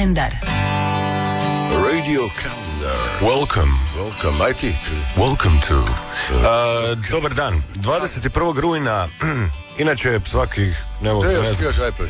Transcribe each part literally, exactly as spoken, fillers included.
kalendar. Radio calendar. Welcome. Welcome, aj ti. Welcome to. Uh, dobar dan. dvadeset prvog rujna, inače svakih... Ne mogu, Te ne još, znam. još, aj pre.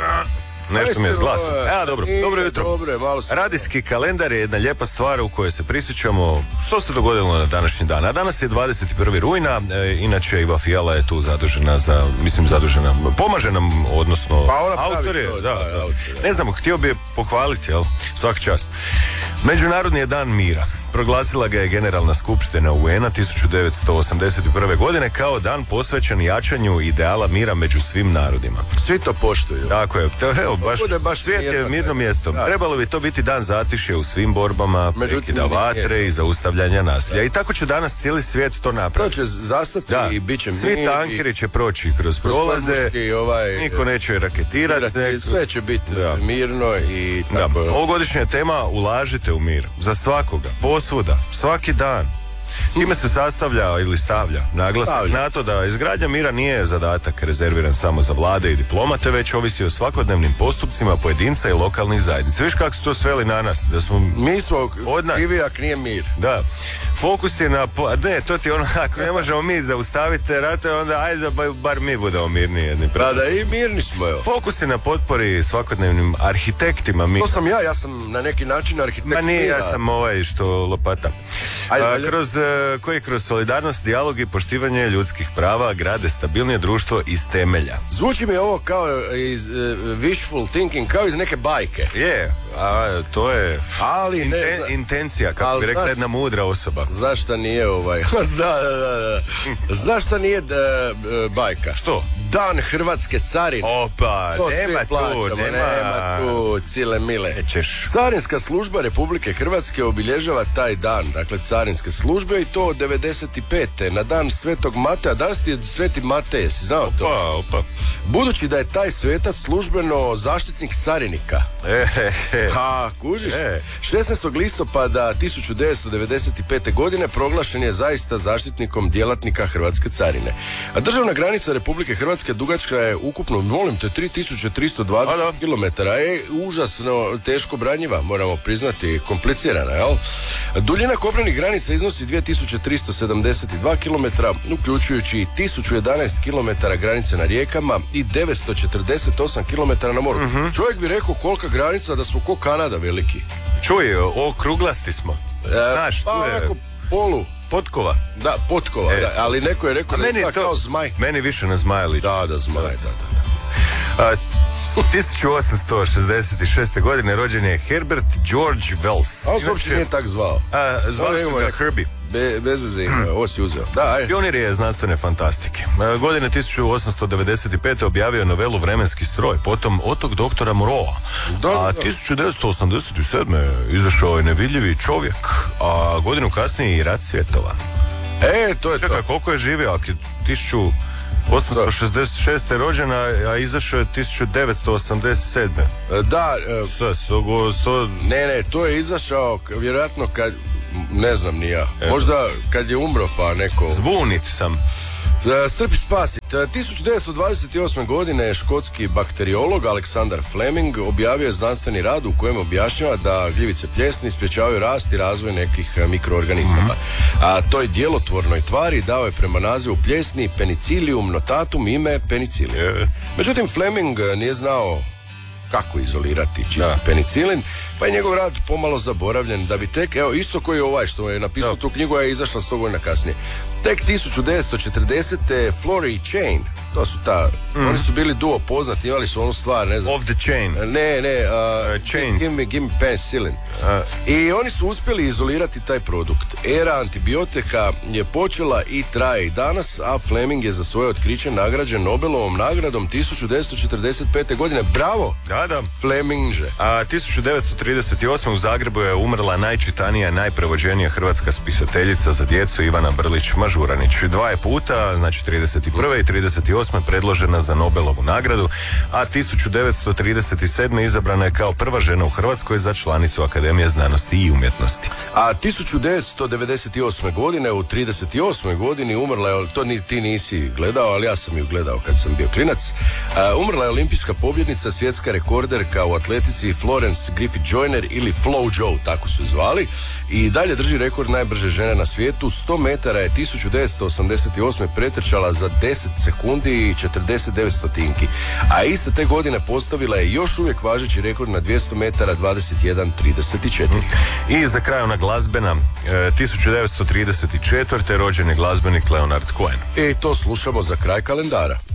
Nešto mi je s glasom. Evo, dobro, Nije, dobro jutro. Dobro, malo sam... Radijski kalendar je jedna lijepa stvar u kojoj se prisjećamo što se dogodilo na današnji dan. A danas je dvadeset prvi rujna, e, inače Iva Fijala je tu zadužena za, mislim zadužena, pomaže nam, odnosno Pa ona pravi autor je, to, da, da, da. autor, da. Ne znam, htio bi je pohvaliti, jel, svaka čast. Međunarodni je dan mira. Proglasila ga je Generalna skupština U N-a tisuću devetsto osamdeset prve. godine kao dan posvećen jačanju ideala mira među svim narodima. Svi to poštuju. Tako je, to, evo, baš, bude baš svijet je mirno, mirno mjesto. da. Trebalo bi to biti dan zatišje u svim borbama, Međutim, prekida nije. vatre i zaustavljanja nasilja. I tako će danas cijeli svijet to To napraviti. će zastati Da, i bit će svi mir tankeri i će proći kroz prolaze, parmuški, ovaj, niko neće raketirati. mirati, nek- sve će biti Da. mirno i Da. tako. Ovogodišnja je tema ulažite u mir. Za svakoga, posvuda, svaki dan. Time se sastavlja ili stavlja naglasak Stavlja. na to da izgradnja mira nije zadatak rezerviran samo za vlade i diplomate, već ovisi o svakodnevnim postupcima pojedinca i lokalnih zajednica. Viš kako su to sveli na nas, da smo... Mi smo Od nas. krivi, ak nije mir. Da, fokus je na... Po... Ne, to ti ono, ako ne možemo mi zaustaviti te rate, onda ajde da ba- bar mi budemo mirni jedni. Da, da, i mirni smo, evo. Fokus je na potpori svakodnevnim arhitektima mira. To sam ja, ja sam na neki način arhitekt Ma nije, mira. ja sam ovaj što lopata. Ajde, A, dalje. kroz, e, koji kroz solidarnost, dijalog i poštivanje ljudskih prava grade stabilnije društvo iz temelja. Zvuči mi ovo kao iz uh, wishful thinking, kao iz neke bajke. Je, a to je Ali ne, inten- zna- intencija, kako ali bi rekla znaš- jedna mudra osoba. Znaš šta nije ovaj... da, da, da, da. Znaš šta nije da, e, bajka? Što? Dan Hrvatske carine. Opa, To svi nema tu, plaćamo, nema. nema tu, cile mile. Nećeš. Carinska služba Republike Hrvatske obilježava taj dan, dakle carinske službe, i to od devedeset pete na dan Svetog Mateja. Danas ti je Sveti Matej, jesi znao to? Opa, opa. Budući da je taj svetac službeno zaštitnik carinika. E, he, he. A, kužiš? E. šesnaestog listopada tisuću devetsto devedeset pete. godine proglašen je zaista zaštitnikom djelatnika Hrvatske carine. A državna granica Republike Hrvatske dugačka je ukupno, molim te, tri tisuće tristo A, da. dvadeset kilometara. Je užasno teško branjiva, moramo priznati, komplicirana, jel? Duljina kopnenih granica iznosi dvije tisuće tristo sedamdeset dva kilometra, uključujući i tisuću jedanaest kilometara granice na rijekama i devetsto četrdeset osam kilometara na moru. Mhm. Čovjek bi rekao kolika granica da smo ko Kanada veliki. Čuj, okruglasti smo. E, Znaš, pa tu je onako polu, potkova. da, potkova, E. da, ali neko je rekao A da je meni sad to, kao zmaj. meni više na zmaja liči. Da, da, zmaj, da, da, da. A, tisuću osamsto šezdeset šeste. godine rođen je Herbert George Wells. A on se uopće Inače, nije tak zvao. a, zvali Dobro, su imamo ga neko- Herbie. Be, bez veze ima, ovo si uzeo. Da, aj. Pionir je znanstvene fantastike. A, Godine tisuću osamsto devedeset pete. objavio je novelu Vremenski stroj, potom Otok doktora Moreau. Da, da, A da. tisuću devetsto osamdeset sedme. izašao je Nevidljivi čovjek, a godinu kasnije i Rat svjetova. E, to je Čekaj, to. koliko je živio? Ako je tisuću osamsto šezdeset šeste. rođena, a izašao je tisuću devetsto osamdeset sedme. E, Da, e, Sve, sto, go- sto, ne, ne, to je izašao k- vjerojatno kad, ne znam ni ja, možda kad je umro pa neko... zbunit sam. E, Strpit spasit. E, tisuću devetsto dvadeset osme. godine je škotski bakteriolog Aleksandar Fleming objavio znanstveni rad u kojem objašnjava da gljivice pljesni sprječavaju rast i razvoj nekih e, mikroorganizama. A toj djelotvornoj tvari dao je prema nazivu pljesni Penicillium notatum ime penicilin. Je. Međutim, Fleming e, nije znao kako izolirati čisti Da. penicilin, pa je njegov rad pomalo zaboravljen, da bi tek, evo, isto koji je ovaj što je napisao Da. tu knjigu, je izašla sto godina kasnije. Tek tisuću devetsto četrdesete. Florey i Chain, to su ta, oni su bili duo poznati, imali su onu stvar, ne znam, Off the chain. ne, ne, uh, Uh, chains. give me, give me penicillin. I oni su uspjeli izolirati taj produkt. Era antibiotika je počela i traje i danas, a Fleming je za svoje otkriće nagrađen Nobelovom nagradom tisuću devetsto četrdeset pete. godine. Bravo, Da, da. Fleminže. A tisuću devetsto trideset osme. u Zagrebu je umrla najčitanija, najprevođenija hrvatska spisateljica za djecu Ivana Brlić Mažuranić. Dva je puta, znači trideset prve i trideset osme. osme predložena za Nobelovu nagradu, a tisuću devetsto trideset sedme izabrana je kao prva žena u Hrvatskoj za članicu Akademije znanosti i umjetnosti. A tisuću devetsto devedeset osme godine, u trideset osmoj godini umrla je, to ni, ti nisi gledao, ali ja sam ju gledao kad sam bio klinac, uh, umrla je olimpijska pobjednica, svjetska rekorderka u atletici Florence Griffith Joyner ili Flo Jo, tako su zvali, i dalje drži rekord najbrže žene na svijetu. sto metara je tisuću devetsto osamdeset osme pretrčala za deset sekundi i četrdeset devet stotinki, a iste te godine postavila je još uvijek važeći rekord na dvjesto metara dvadeset jedan trideset četiri. I za kraj ona glazbena, e, tisuću devetsto trideset četvrte rođen je glazbenik Leonard Cohen. I to slušamo za kraj kalendara.